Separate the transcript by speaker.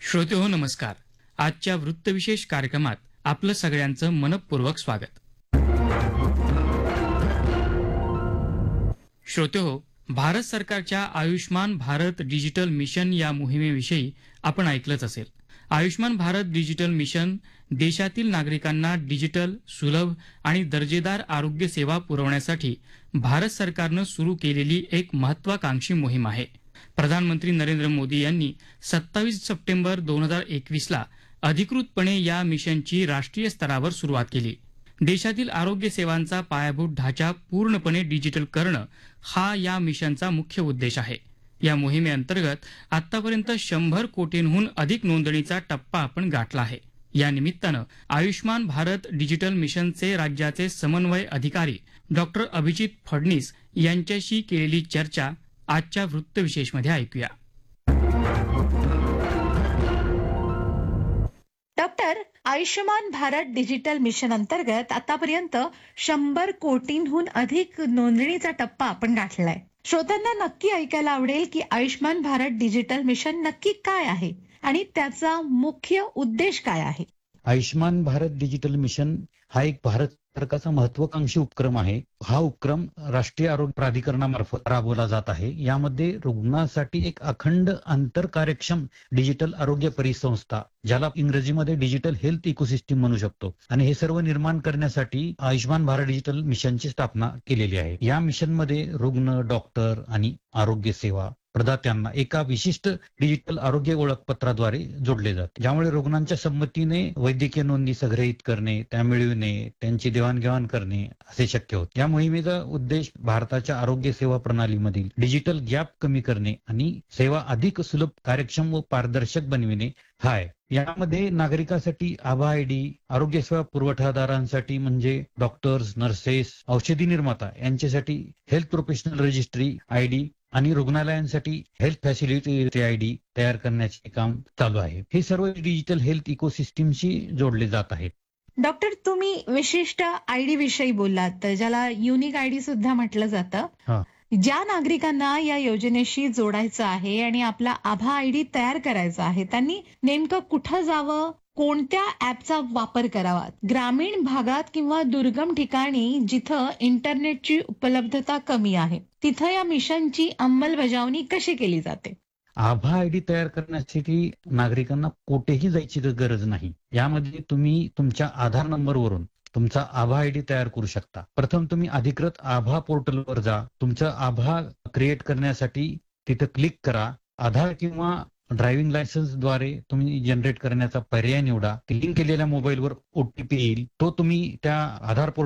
Speaker 1: श्रोते हो नमस्कार. आजच्या वृत्तविशेष कार्यक्रमात आपलं सगळ्यांचं मनपूर्वक स्वागत. श्रोते हो, भारत सरकारच्या आयुष्मान भारत डिजिटल मिशन या मोहिमेविषयी आपण ऐकलंच असेल. आयुष्मान भारत डिजिटल मिशन देशातील नागरिकांना डिजिटल, सुलभ आणि दर्जेदार आरोग्य सेवा पुरवण्यासाठी भारत सरकारनं सुरू केलेली एक महत्वाकांक्षी मोहीम आहे. प्रधानमंत्री नरेंद्र मोदी यांनी 27 सप्टेंबर 2021 ला अधिकृतपणे या मिशनची राष्ट्रीय स्तरावर सुरुवात केली. देशातील आरोग्य सेवांचा पायाभूत ढाचा पूर्णपणे डिजिटल करणं हा या मिशनचा मुख्य उद्देश आहे. या मोहिमेअंतर्गत आतापर्यंत 100 कोटींहून अधिक नोंदणीचा टप्पा आपण गाठला आहे. या निमित्तानं आयुष्मान भारत डिजिटल मिशनचे राज्याचे समन्वय अधिकारी डॉक्टर अभिजित फडणीस यांच्याशी केलेली चर्चा आजच्या वृत्तविशेषमध्ये ऐकूया.
Speaker 2: Doctor, Ayushman Bharat digital mission अंतर्गत आतापर्यंत 100 कोटींहून अधिक नोंदणीचा टप्पा आपण गाठलाय. श्रोत्यांना नक्की ऐकायला आवडेल की आयुष्मान भारत डिजिटल मिशन नक्की काय आहे आणि त्याचा मुख्य उद्देश काय आहे.
Speaker 3: आयुष्मान भारत डिजिटल मिशन हा एक भारत सरकारचा महत्वाकांक्षी उपक्रम आहे. हा उपक्रम राष्ट्रीय आरोग्य प्राधिकरणामार्फत राबवला जात आहे. यामध्ये रुग्णासाठी एक अखंड आंतर कार्यक्षम डिजिटल आरोग्य परिसंस्था, ज्याला इंग्रजीमध्ये डिजिटल हेल्थ इकोसिस्टीम म्हणू शकतो, आणि हे सर्व निर्माण करण्यासाठी आयुष्मान भारत डिजिटल मिशनची स्थापना केलेली आहे. या मिशनमध्ये रुग्ण, डॉक्टर आणि आरोग्य सेवा प्रदात्यांना एका विशिष्ट डिजिटल आरोग्य ओळखपत्राद्वारे जोडले जाते, ज्यामुळे रुग्णांच्या संमतीने वैद्यकीय नोंदी संग्रहित करणे, त्या मिळविणे, त्यांची देवाणघेवाण करणे असे शक्य होते. या मोहिमेचा उद्देश भारताच्या आरोग्य सेवा प्रणालीमधील डिजिटल गॅप कमी करणे आणि सेवा अधिक सुलभ, कार्यक्षम व पारदर्शक बनविणे हा आहे. यामध्ये नागरिकांसाठी आभा आयडी, आरोग्य सेवा पुरवठादारांसाठी म्हणजे डॉक्टर्स, नर्सेस, औषधी निर्माता यांच्यासाठी हेल्थ प्रोफेशनल रजिस्ट्री आयडी आणि रुग्णालयांसाठी हेल्थ फॅसिलिटी आयडी तयार करण्याचे काम चालू आहे. हे सर्व डिजिटल हेल्थ इकोसिस्टीमशी जोडले जात आहेत.
Speaker 2: डॉक्टर, तुम्ही विशिष्ट आयडी विषयी बोललात, ज्याला युनिक आयडी सुद्धा म्हटलं जातं. ज्या नागरिकांना या योजनेशी जोडायचं आहे आणि आपला आभा आयडी तयार करायचा आहे, त्यांनी नेमकं कुठं जावं, कोणत्या ऍपचा वापर करावा? ग्रामीण भागात किंवा दुर्गम ठिकाणी जिथं इंटरनेटची उपलब्धता कमी आहे, तिथं या मिशनची अंमलबजावणी कशी केली जाते?
Speaker 3: आभा आयडी तयार करण्यासाठी नागरिकांना कुठेही जायची गरज नाही. यामध्ये तुम्ही तुमच्या आधार नंबरवरून तुमचा आभा आयडी तयार करू शकता. प्रथम तुम्ही अधिकृत आभा पोर्टलवर जा. तुमचं आभा क्रिएट करण्यासाठी तिथं क्लिक करा. आधार किंवा ड्रायव्हिंग लायसन्सद्वारे तुम्ही जनरेट करण्याचा पर्याय निवडा. लिंक केलेल्या मोबाईलवर ओटीपी येईल, तो तुम्ही त्या आधार